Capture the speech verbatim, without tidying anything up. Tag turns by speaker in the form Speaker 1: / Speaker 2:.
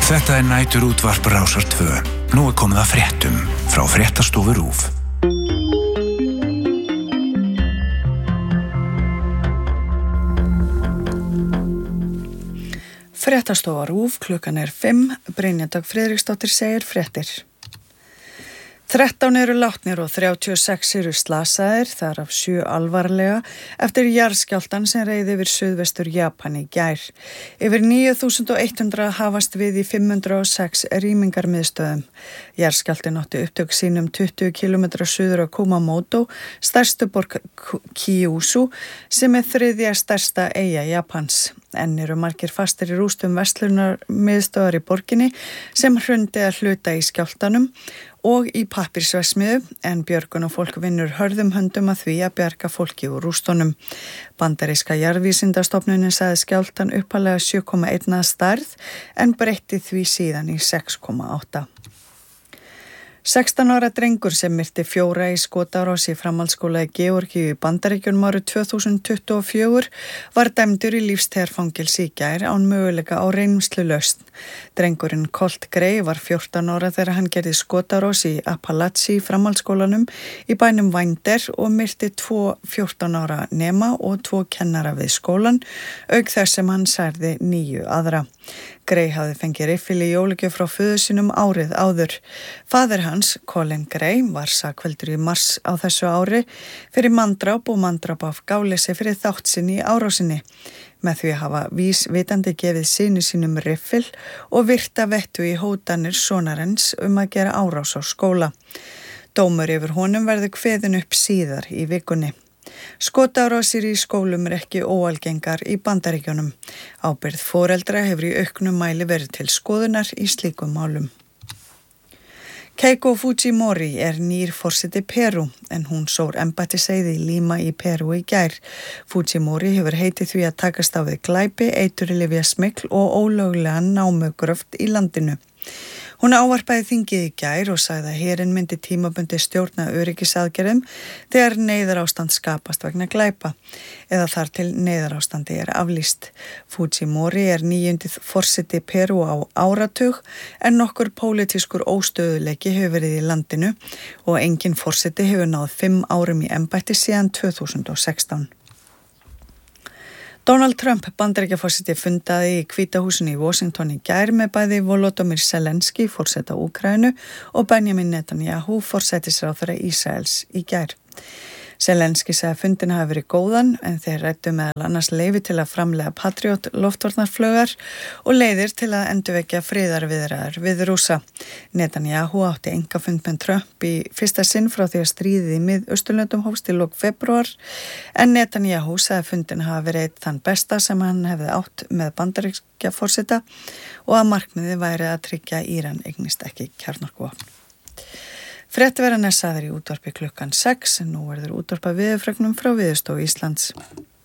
Speaker 1: Þetta er nætur útvarp Rásar tvö. Nú er komið að fréttum frá fréttastofu RÚV.
Speaker 2: Fréttastofa RÚV, klukkan er fimm, Brynja Dögg Friðriksdóttir segir fréttir. þrettán eru látnir og þrjátíu og sex eru slasaðir, þar af sjö alvarlega, eftir jarðskjálftann sem reið yfir suðvestur Japan í gær. Yfir níu þúsund hundrað hafast við í fimm hundruð og sex rýmingarmiðstöðum. Jarðskjálftinn átti upptök sínum tuttugu kílómetra suður á Kumamoto, stærstu borg Kyushu, sem er þriðja stærsta eyja Japans. Enn eru margir fastir í rústum verslunarmiðstöðar í borginni sem hrundi að hluta í skjálftanum og í pappírsverksmiðju, en björgun og fólk vinnur hörðum höndum að því að bjarga fólki úr rústunum. Bandaríska jarðvísindastofnunin sagði skjálftan upphaflega sjö komma eitt að stærð en breytti því síðan í sex komma átta. sextán ára drengur sem myrti fjóra í skotárás í framhaldsskóla í Georgíu í Bandaríkjunum árið tvö þúsund tuttugu og fjögur var dæmdur í lífstíðarfangelsi í gær án möguleika á reynslulausn. Drengurinn Colt Gray var fjórtán ára þegar hann gerði skotárás í Appalachia framhaldsskólanum í bænum Winder og myrti tvo fjórtán ára nema og tvo kennara við skólan, auk þess sem hann særði níu aðra. Gray hafði fengið riffil í jólagjöf frá föður sínum árið áður. Faðir hans, Colin Gray, var sakfelldur í mars á þessu ári fyrir manndráp og manndráp af gáleysi fyrir þátt sinn í árásinni. Með því að hafa vísvitandi gefið syni sínum riffil og virta vettu í hótanir sonarins um að gera árás á skóla. Dómur yfir honum verður kveðinn upp síðar í vikunni. Skotárásir í skólum er ekki óalgengar í Bandaríkjunum. Ábyrgð foreldra hefur í auknum mæli verið til skoðunar í slíkum málum. Keiko Fujimori er nýr forseti Perú, en hún sór embættiseið í Lima í Perú í gær. Fujimori hefur heitið því að takast á við glæpi, eiturlyfjasmygl og ólöglega námugröft í landinu. Hún ávarpaði þingið í gær og sagði að herinn myndi tímabundið stjórna öryggisaðgerðum þegar neyðarástand skapast vegna glæpa, eða þar til neyðarástandi er aflýst. Fujimori er níundi forseti Perú á áratug, en nokkur pólitískur óstöðuleiki hefur verið í landinu og enginn forseti hefur náð fimm árum í embætti síðan tvö þúsund og sextán. Donald Trump, Bandaríkjaforseti, fundaði í Hvíta húsinu í Washington í gær með bæði Volodymyr Zelensky, forseta Úkraínu, og Benjamin Netanyahu, forsætisráðherra Ísraels í gær. Zelensky sagði að fundin hafi verið góðan, en þeir ræddu meðal annars leyfi til að framleiða Patriot loftvarnarflaugar og leiðir til að endurvekja friðarviðræður við Rússa. Netanyahu átti einkafund með Trump í fyrsta sinn frá því að stríðið í Mið-Austurlöndum hófst í lok febrúar, en Netanyahu sagði að fundin hafi verið eitt þann besta sem hann hefði átt með Bandaríkjaforseta og að markmiðið væri að tryggja að Íran eignist ekki kjarnorkuvopn. Frétt verða næsaðir í útvarpi klukkan sex, nú verður útvarpa veðurfregnum frá Veðurstofu Íslands.